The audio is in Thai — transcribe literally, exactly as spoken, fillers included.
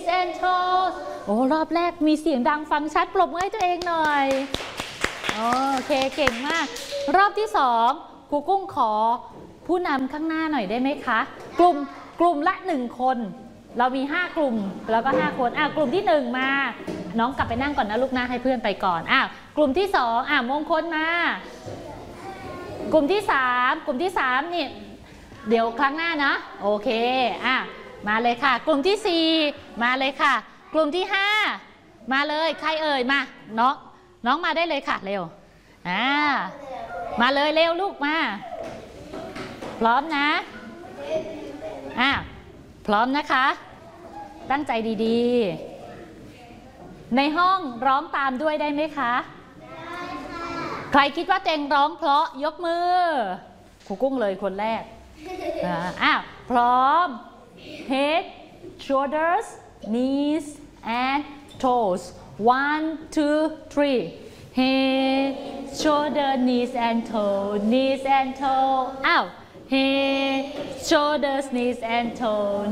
and toes โอ้รอบแรกมีเสียงดังฟังชัดปรบมือให้ตัวเองหน่อยโอเคเก่งมากรอบที่สองครูกุ้งขอผู้นำข้างหน้าหน่อยได้ไหมคะกลุ่มกลุ่มละหนึ่งคนเรามีห้ากลุ่มแล้วก็ห้าคนอ่ะกลุ่มที่หนึ่งมาน้องกลับไปนั่งก่อนนะลูกนะให้เพื่อนไปก่อนอ่ะกลุ่มที่สองอ่ะมงคลมากลุ่มที่สามกลุ่มที่สามนี่เดี๋ยวครั้งหน้านะโอเคอ่ะมาเลยค่ะกลุ่มที่สี่มาเลยค่ะกลุ่มที่ห้ามาเลยใครเอ่ยมาน้องน้องมาได้เลยค่ะเร็วอ่ามาเลยเร็วลูกมาพร้อมนะอ่ะพร้อมนะคะตั้งใจดีๆในห้องร้องตามด้วยได้ไหมคะได้ค่ะใครคิดว่าเต็งร้องเพราะยกมือครูกุ้งเลยคนแรกอ้าวพร้อม head shoulders knees and toes one two three head shoulder knees and toe knees and toe อ้าว head shoulders knees and toe